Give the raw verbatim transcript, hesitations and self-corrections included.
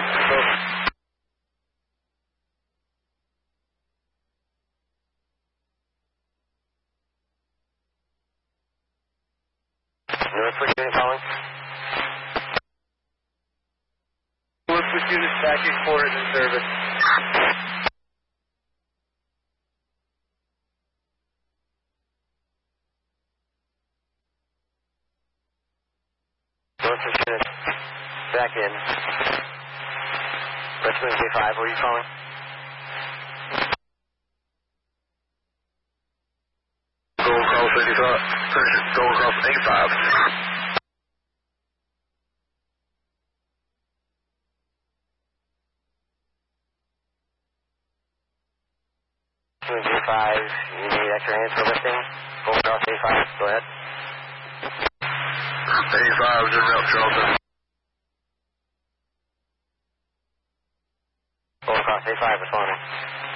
Northwood unit calling. Northwood unit back in quarters in service. Northwood unit back in. Westwood K five, where are you calling? Go across eighty-five. Go across eighty-five. Westwood K five, you need extra hands for lifting. Go across A five, go ahead. eighty-five is in route, Charleston. Go across A five, responding.